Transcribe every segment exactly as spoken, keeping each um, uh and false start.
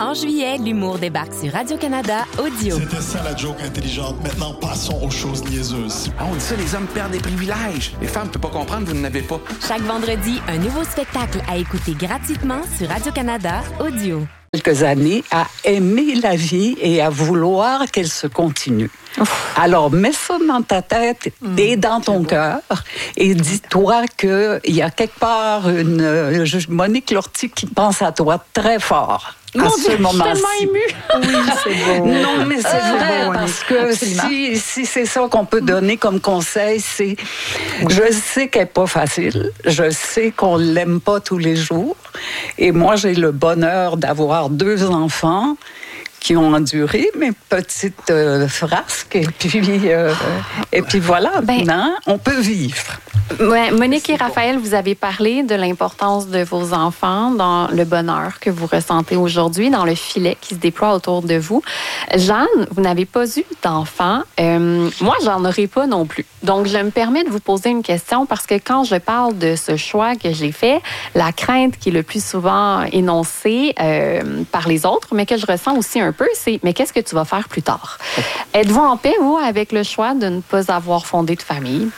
En juillet, l'humour débarque sur Radio-Canada Audio. C'était ça la joke intelligente. Maintenant, passons aux choses niaiseuses. Ah, on dit ça, les hommes perdent des privilèges. Les femmes ne peuvent pas comprendre, vous n'en avez pas. Chaque vendredi, un nouveau spectacle à écouter gratuitement sur Radio-Canada Audio. Quelques années à aimer la vie et à vouloir qu'elle se continue. Ouf. Alors, mets ça dans ta tête mmh, et dans ton cœur et dis-toi qu'il y a quelque part une euh, Monique Lortie qui pense à toi très fort. Mon à Dieu, ce moment-ci. Je suis tellement émue. Oui, c'est beau. Non, mais c'est euh, vrai, beau, parce que si, si c'est ça qu'on peut donner comme conseil, c'est... Oui. Je sais qu'elle n'est pas facile. Je sais qu'on ne l'aime pas tous les jours. Et moi, j'ai le bonheur d'avoir deux enfants qui ont enduré mes petites euh, frasques. Et puis, euh, et puis voilà, ben, maintenant, on peut vivre. Ouais, Monique et Raphaël, vous avez parlé de l'importance de vos enfants dans le bonheur que vous ressentez aujourd'hui, dans le filet qui se déploie autour de vous. Jeanne, vous n'avez pas eu d'enfants. Euh, moi, j'en aurai pas non plus. Donc, je me permets de vous poser une question parce que quand je parle de ce choix que j'ai fait, la crainte qui est le plus souvent énoncée euh, par les autres, mais que je ressens aussi un peu, c'est « mais qu'est-ce que tu vas faire plus tard? » Êtes-vous en paix, vous, avec le choix de ne pas avoir fondé de famille?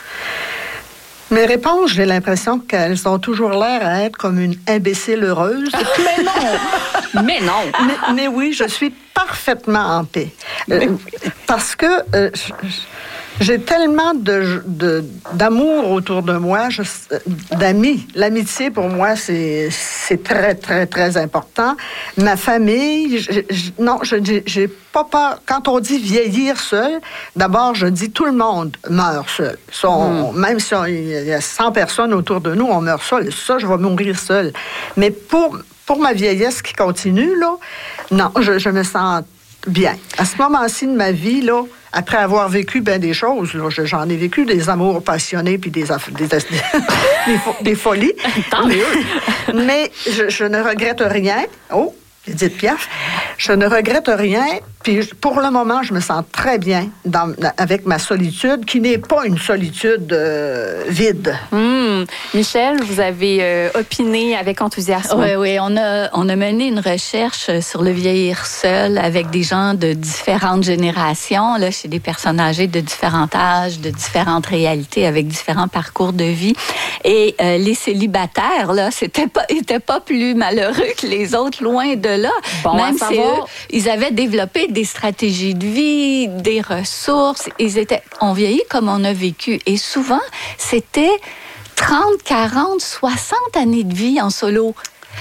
Mes réponses, j'ai l'impression qu'elles ont toujours l'air à être comme une imbécile heureuse. Mais non! Mais non! Mais, mais oui, je suis parfaitement en paix. Euh, parce que euh, j'ai tellement de, de, d'amour autour de moi, je, d'amis. L'amitié, pour moi, c'est, c'est très, très, très important. Ma famille, je, je, non, je j'ai pas peur. Quand on dit vieillir seul, d'abord, je dis tout le monde meurt seul. Ça, on, mm. Même si il y a cent personnes autour de nous, on meurt seul. Ça, je vais mourir seul. Mais pour, pour ma vieillesse qui continue, là, non, je, je me sens bien. À ce moment-ci de ma vie, là, après avoir vécu bien des choses, là, j'en ai vécu des amours passionnés puis des, des, des, des, des folies. Tant mieux. Mais je, je ne regrette rien. Oh, Edith Piaf. Je ne regrette rien. Puis pour le moment, je me sens très bien dans, avec ma solitude, qui n'est pas une solitude euh, vide. Mmh. Michel, vous avez euh, opiné avec enthousiasme. Oui, oui. On a, on a mené une recherche sur le vieillir seul avec des gens de différentes générations, là, chez des personnes âgées de différents âges, de différentes réalités, avec différents parcours de vie. Et euh, les célibataires, là, c'était pas, étaient pas plus malheureux que les autres, loin de là. Bon, même si eux, ils avaient développé des stratégies de vie, des ressources. Ils étaient, on vieillit comme on a vécu. Et souvent, c'était trente, quarante, soixante années de vie en solo.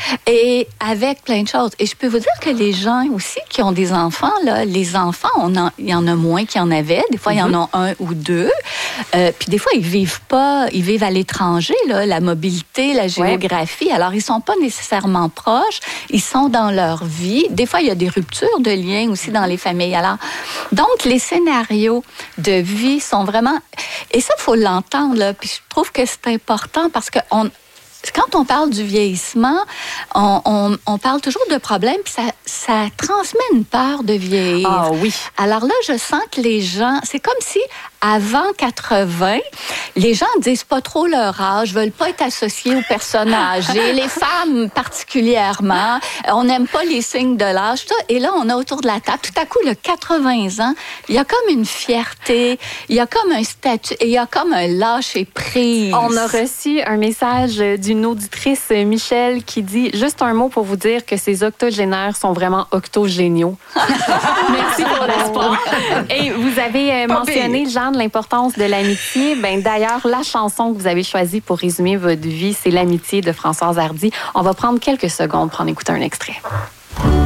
Et avec plein de choses. Et je peux vous dire que les gens aussi qui ont des enfants, là, les enfants, on en, il y en a moins qu'il y en avait. Des fois, mm-hmm. il y en a un ou deux. Euh, puis des fois, ils vivent pas, ils vivent à l'étranger, là, la mobilité, la géographie. Ouais. Alors, ils sont pas nécessairement proches. Ils sont dans leur vie. Des fois, il y a des ruptures de liens aussi dans les familles. Alors, donc, les scénarios de vie sont vraiment... Et ça, il faut l'entendre, là. Puis je trouve que c'est important parce que on quand on parle du vieillissement, on, on, on parle toujours de problèmes, puis ça, ça transmet une peur de vieillir. Ah oui. Alors là, je sens que les gens, c'est comme si avant quatre-vingts, les gens disent pas trop leur âge, veulent pas être associés aux personnes âgées, les femmes particulièrement, on n'aime pas les signes de l'âge. Tout ça. Et là, on a autour de la table, tout à coup, le quatre-vingts ans, il y a comme une fierté, il y a comme un statut, il y a comme un lâcher-prise. On a reçu un message d'une auditrice, Michel, qui dit juste un mot pour vous dire que ces octogénaires sont vraiment octogéniaux. Merci pour l'espoir. Et vous avez mentionné, Jean, l'importance de l'amitié. Ben, d'ailleurs, la chanson que vous avez choisie pour résumer votre vie, c'est L'amitié de Françoise Hardy. On va prendre quelques secondes pour en écouter un extrait.